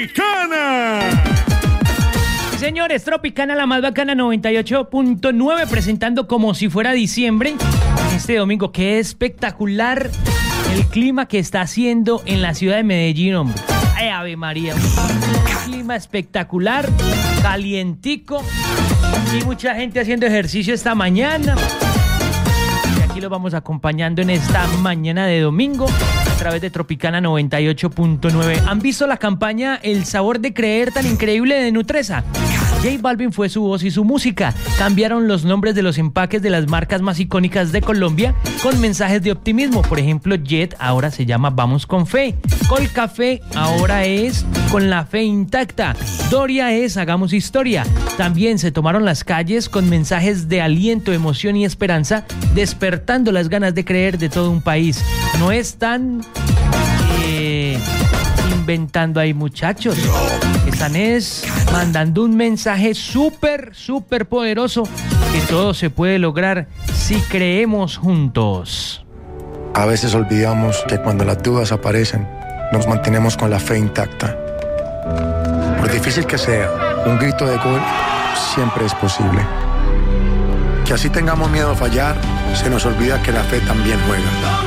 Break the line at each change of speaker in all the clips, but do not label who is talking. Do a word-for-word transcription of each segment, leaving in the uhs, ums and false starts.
Tropicana.
Señores, Tropicana, la más bacana, noventa y ocho punto nueve, presentando como si fuera diciembre este domingo. Qué espectacular el clima que está haciendo en la ciudad de Medellín, hombre. Ay, Ave María, un clima espectacular, calientico, y mucha gente haciendo ejercicio esta mañana. Y aquí los vamos acompañando en esta mañana de domingo a través de Tropicana noventa y ocho punto nueve. ¿Han visto la campaña El sabor de creer tan increíble de Nutresa? J Balvin fue su voz y su música. Cambiaron los nombres de los empaques de las marcas más icónicas de Colombia con mensajes de optimismo. Por ejemplo, Jet ahora se llama Vamos con Fe. Colcafé ahora es Con la Fe Intacta. Doria es Hagamos Historia. También se tomaron las calles con mensajes de aliento, emoción y esperanza, despertando las ganas de creer de todo un país. No están eh, inventando ahí, muchachos. Están es mandando un mensaje súper, súper poderoso, que todo se puede lograr si creemos juntos.
A veces olvidamos que cuando las dudas aparecen, nos mantenemos con la fe intacta. Por difícil que sea, un grito de gol siempre es posible. Que así tengamos miedo a fallar, se nos olvida que la fe también juega.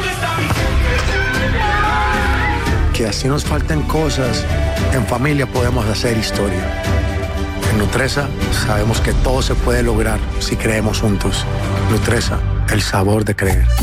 Que así nos falten cosas, en familia podemos hacer historia. En Nutresa sabemos que todo se puede lograr si creemos juntos. Nutresa, el sabor de creer.